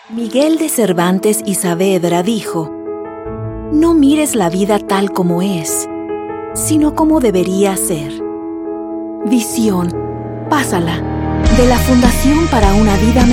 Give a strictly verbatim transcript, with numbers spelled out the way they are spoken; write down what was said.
Miguel de Cervantes y Saavedra dijo: no mires la vida tal como es, sino como debería ser. Visión, pásala, de la Fundación para una Vida Mejor.